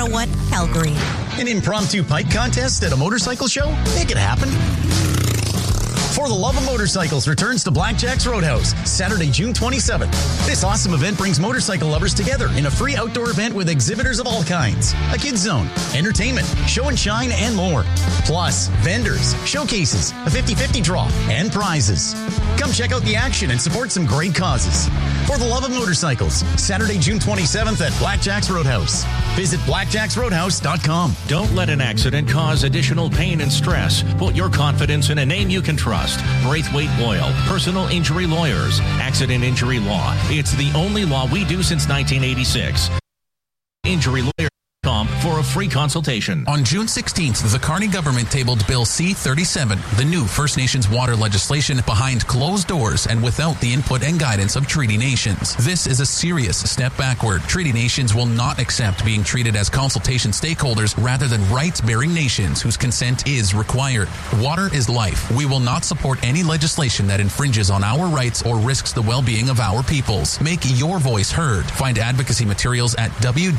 Ottawa, Calgary. An impromptu pipe contest at a motorcycle show? Make it happen. For the Love of Motorcycles returns to Blackjack's Roadhouse, Saturday, June 27th. This awesome event brings motorcycle lovers together in a free outdoor event with exhibitors of all kinds, a kids zone, entertainment, show and shine, and more. Plus, vendors, showcases, a 50-50 draw, and prizes. Come check out the action and support some great causes. For the Love of Motorcycles, Saturday, June 27th at Blackjack's Roadhouse. Visit blackjacksroadhouse.com. Don't let an accident cause additional pain and stress. Put your confidence in a name you can trust. Braithwaite Boyle, personal injury lawyers, accident injury law. It's the only law we do since 1986. Injury.com for a free consultation. On June 16th, the Carney government tabled Bill C-37, the new First Nations water legislation behind closed doors and without the input and guidance of Treaty Nations. This is a serious step backward. Treaty Nations will not accept being treated as consultation stakeholders rather than rights-bearing nations whose consent is required. Water is life. We will not support any legislation that infringes on our rights or risks the well-being of our peoples. Make your voice heard. Find advocacy materials at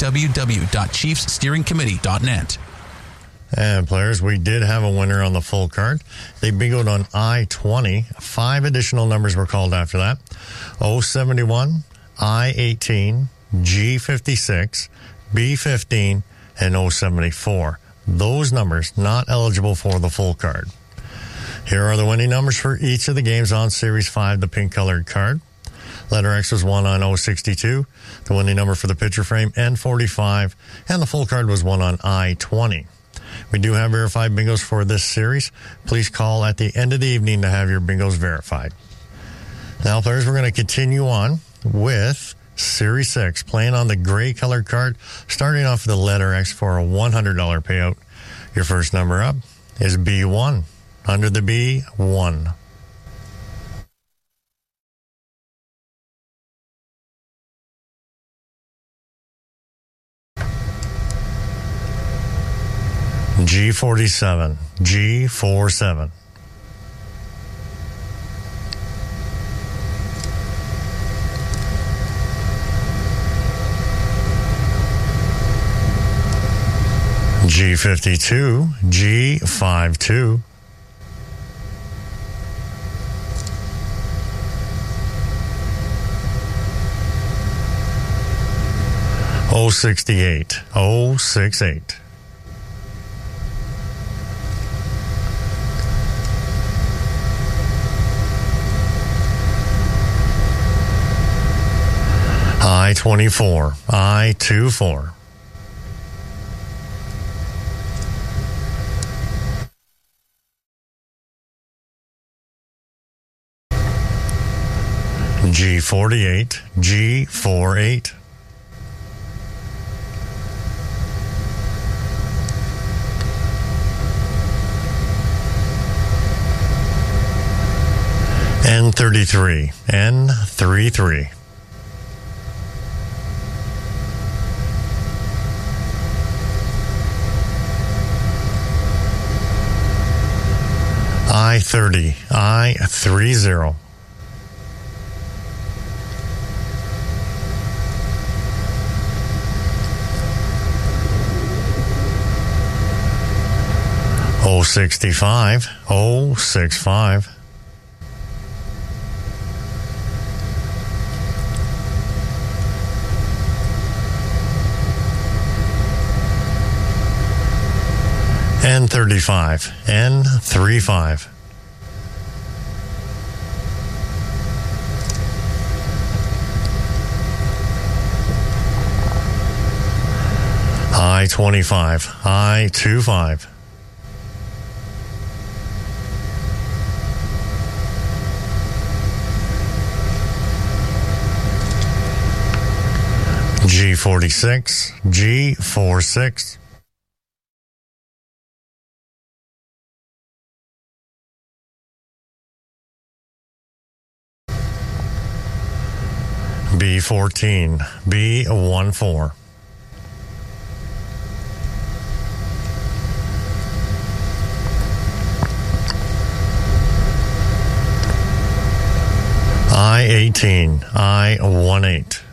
www.chiefssteeringcommittee.net. And players, we did have a winner on the full card. They bingoed on I-20. 5 additional numbers were called after that. 071, I-18, G56, B15, and 074. Those numbers not eligible for the full card. Here are the winning numbers for each of the games on Series 5, the pink-colored card. Letter X was won on 062. The winning number for the picture frame, N45. And the full card was won on I-20. We do have verified bingos for this series. Please call at the end of the evening to have your bingos verified. Now, players, we're going to continue on with Series 6, playing on the gray colored card, starting off with the letter X for a $100 payout. Your first number up is B1. Under the B, 1. G47, G47. G52, G52. O68, O68. I-24, I-24. G48, G48. N33, N33. I-30, I-30. O65, O65. N35, N35. I-25, I-25. G46, G46. B14, B14. I-18, I-18.